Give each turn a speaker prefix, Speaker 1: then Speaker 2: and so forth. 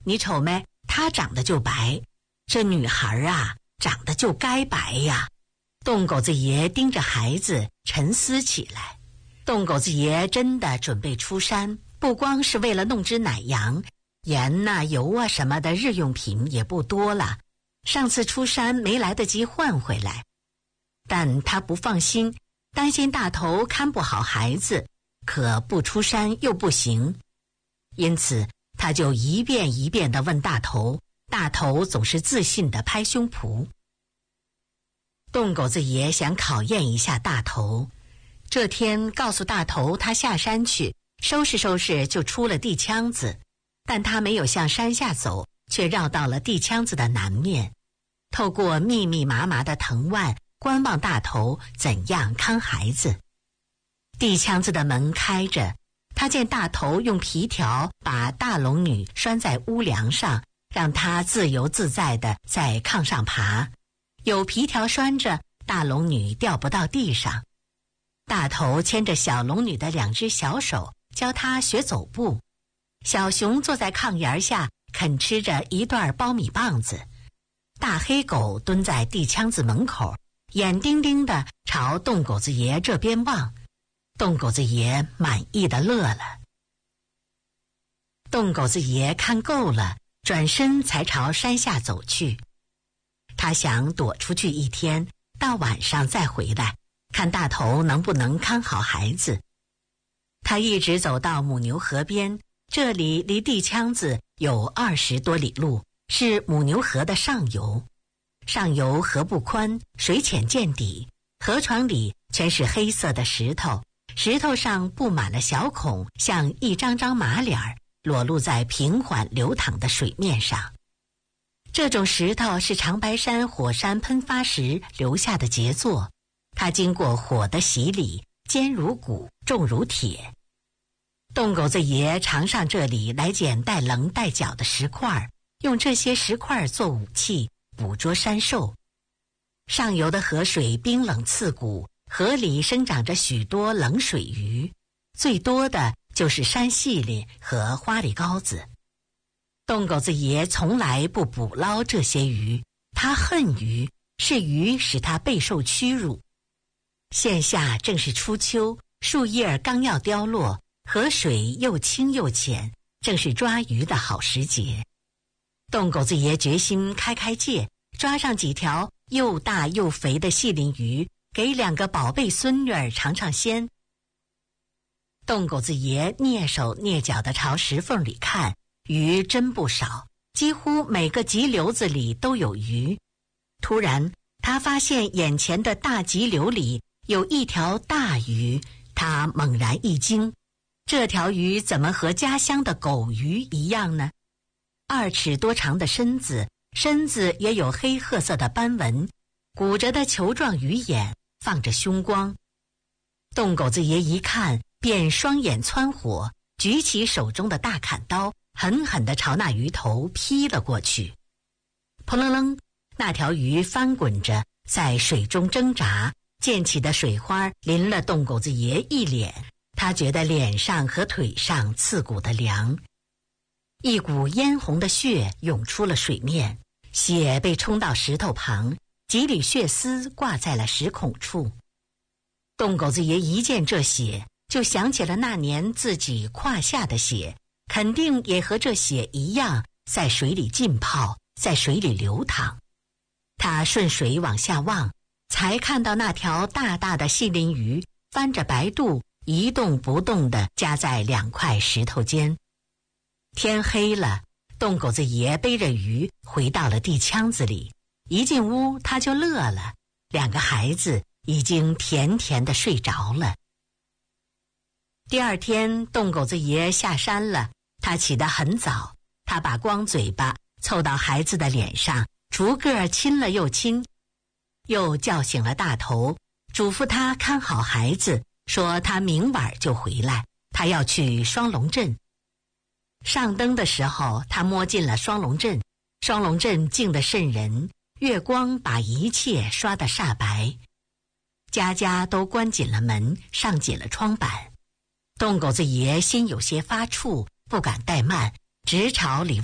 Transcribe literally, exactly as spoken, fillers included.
Speaker 1: 你瞅没，她长得就白，这女孩啊，长得就该白呀。洞狗子爷盯着孩子沉思起来。洞狗子爷真的准备出山，不光是为了弄只奶羊，盐呐、油啊什么的日用品也不多了。上次出山没来得及换回来，但他不放心，担心大头看不好孩子，可不出山又不行，因此他就一遍一遍地问大头，大头总是自信地拍胸脯。洞狗子爷想考验一下大头，这天告诉大头他下山去，收拾收拾就出了地腔子，但他没有向山下走，却绕到了地腔子的南面，透过密密麻麻的藤蔓观望大头怎样看孩子。地腔子的门开着，他见大头用皮条把大龙女拴在屋梁上，让她自由自在地在炕上爬，有皮条拴着，大龙女掉不到地上。大头牵着小龙女的两只小手，教她学走步。小熊坐在炕沿下啃吃着一段苞米棒子。大黑狗蹲在地腔子门口，眼盯盯地朝洞狗子爷这边望。洞狗子爷满意地乐了。洞狗子爷看够了，转身才朝山下走去。他想躲出去一天，到晚上再回来，看大头能不能看好孩子。他一直走到母牛河边，这里离地腔子有二十多里路，是母牛河的上游。上游河不宽，水浅见底，河床里全是黑色的石头，石头上布满了小孔，像一张张马脸儿，裸露在平缓流淌的水面上。这种石头是长白山火山喷发时留下的杰作，它经过火的洗礼，坚如骨，重如铁。洞狗子爷常上这里来捡带棱带角的石块，用这些石块做武器，捕捉山兽。上游的河水冰冷刺骨，河里生长着许多冷水鱼，最多的就是山细鳞和花里膏子。洞狗子爷从来不捕捞这些鱼，他恨鱼，是鱼使他备受屈辱。现下正是初秋，树叶刚要凋落，河水又清又浅，正是抓鱼的好时节。洞狗子爷决心开开戒，抓上几条又大又肥的细鳞鱼，给两个宝贝孙女儿尝尝鲜。洞狗子爷蹑手蹑脚地朝石缝里看，鱼真不少，几乎每个急流子里都有鱼。突然，他发现眼前的大急流里有一条大鱼，他猛然一惊，这条鱼怎么和家乡的狗鱼一样呢？二尺多长的身子，身子也有黑褐色的斑纹，鼓着的球状鱼眼，放着凶光。洞狗子爷一看，便双眼蹿火，举起手中的大砍刀，狠狠地朝那鱼头劈了过去。扑棱棱，那条鱼翻滚着在水中挣扎，溅起的水花淋了洞狗子爷一脸，他觉得脸上和腿上刺骨的凉。一股嫣红的血涌出了水面，血被冲到石头旁，几缕血丝挂在了石孔处。洞狗子爷一见这血，就想起了那年自己胯下的血，肯定也和这血一样，在水里浸泡，在水里流淌。他顺水往下望，才看到那条大大的细鳞鱼翻着白肚，一动不动地夹在两块石头间。天黑了，洞狗子爷背着鱼回到了地腔子里，一进屋他就乐了，两个孩子已经甜甜地睡着了。第二天，洞狗子爷下山了，他起得很早，他把光嘴巴凑到孩子的脸上，逐个亲了又亲，又叫醒了大头，嘱咐他看好孩子，说他明晚就回来，他要去双龙镇。上灯的时候，他摸进了双龙镇，双龙镇静得瘆人，月光把一切刷得煞白，家家都关紧了门，上紧了窗板。洞狗子爷心有些发怵，不敢怠慢，直朝里